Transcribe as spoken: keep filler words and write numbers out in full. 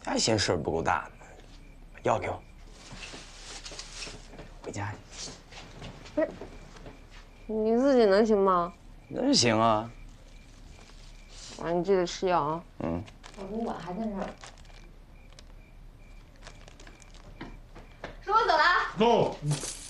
还嫌事儿不够大呢。药给我，回家去。 不是，你自己能行吗？ 能行啊。 啊，你记得吃药啊。 嗯。 老公碗还在那儿。叔，我走了。 走。